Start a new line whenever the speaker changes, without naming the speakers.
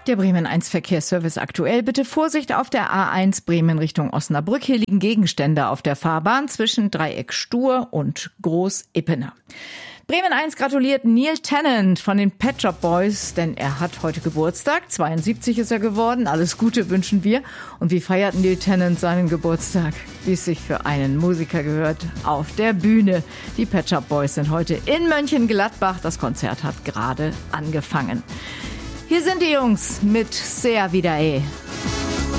Der Bremen 1 Verkehrsservice aktuell. Bitte Vorsicht auf der A1 Bremen Richtung Osnabrück. Hier liegen Gegenstände auf der Fahrbahn zwischen Dreieck Stur und Groß-Ippener. Bremen 1 gratuliert Neil Tennant von den Pet Shop Boys, denn er hat heute Geburtstag. 72 ist er geworden. Alles Gute wünschen wir. Und wie feiert Neil Tennant seinen Geburtstag? Wie es sich für einen Musiker gehört, auf der Bühne. Die Pet Shop Boys sind heute in Mönchengladbach. Das Konzert hat gerade angefangen. Hier sind die Jungs mit Sea Vida.